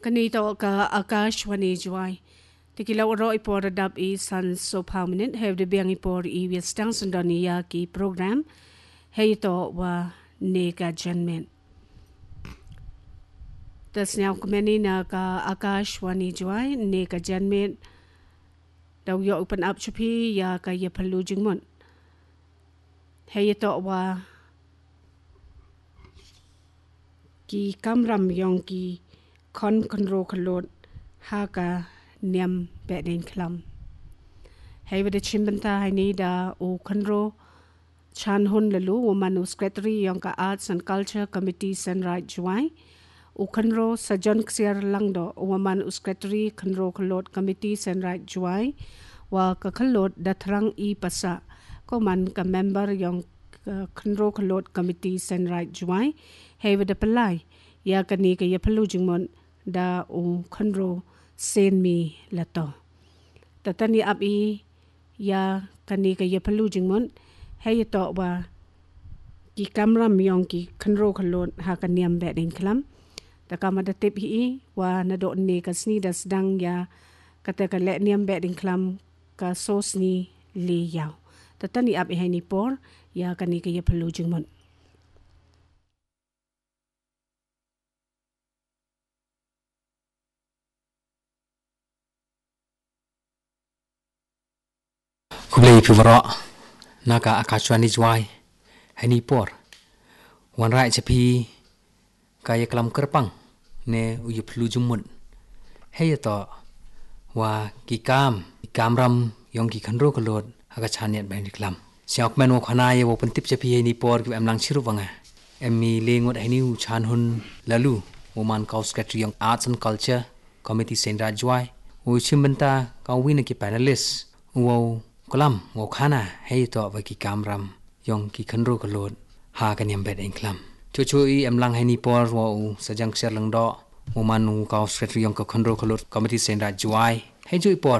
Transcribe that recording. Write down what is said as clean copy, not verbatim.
Kanito ka Akashwani Juai. Tikila oro ipor adap I san so permanent have the biang ipor I westang sundaniya ki program heito wa nega janmen. Tas now kumeni na ka Akashwani Juai nega janmen daw yo open up chupi ya ka ya palujing mon. Heito wa ki kamram yong ki kon konro kalot haka niam bedin klam. Hey with the chimbanta I need o konro chan hun lalu woman secretary yong ka arts and culture committee sunrise juai o konro sajon ksiar langdo woman secretary konro kalot committee sunrise juai wa ka kalot datrang I pasa ko man ka member yong konro kalot committee sunrise juai hey with the palai ya kani ka ya palujing mon da o konro sen mi lato tatani abi ya kani ka ya palujing mon hay to ba ki kamram yong ki konro kalon ha kaniam be din klam ta kamada tip hi wa na do ni ka sni das dang ya kata ka le niam be din klam ka sos ni li yaw tatani abi hay ni por ya kani ka ya palujing mon Kublai pivara naka Akashwani Juai hani por wan rai chapi kaya kalam kerpang ne uyu plujumun heyato wa kikam ram yong ki khandro kalot aga chaniat bain klam siak men wo khana ye wo pentip chapi hani por ki amlang chiru wanga emmi lengot hani u chan hun lalu woman kaus secretary yong arts and culture committee sendra Juai u chimbanta ka win ki panelist wo kolam wo khana hei to wa ki kamram yong ki khanro kalot ha kaniam bet engklam chu I amlang hai ni por wo sajang ser lang do woman u ka secretary yong ka khanro kalot committee sendra Juai hei ju por